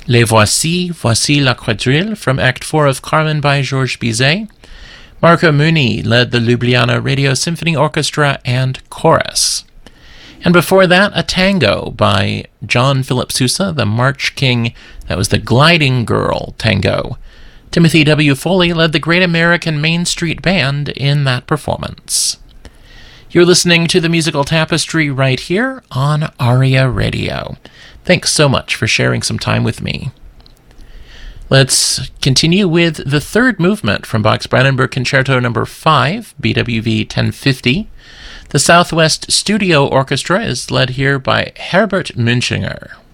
Les Voici, Voici la Quadrille from Act 4 of Carmen by Georges Bizet. Marco Muni led the Ljubljana Radio Symphony Orchestra and Chorus. And before that, a tango by John Philip Sousa, the March King. That was the Gliding Girl Tango. Timothy W. Foley led the Great American Main Street Band in that performance. You're listening to the Musical Tapestry right here on ARIA Radio. Thanks so much for sharing some time with me. Let's continue with the third movement from Bach's Brandenburg Concerto No. 5, BWV 1050. The Southwest Studio Orchestra is led here by Herbert Münchinger.